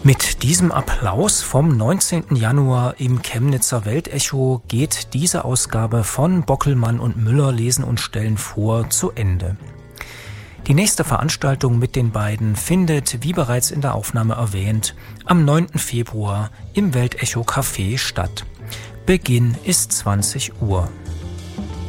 Mit diesem Applaus vom 19. Januar im Chemnitzer Weltecho geht diese Ausgabe von Bockelmann und Müller lesen und stellen vor zu Ende. Die nächste Veranstaltung mit den beiden findet, wie bereits in der Aufnahme erwähnt, am 9. Februar im Weltecho Café statt. Beginn ist 20 Uhr.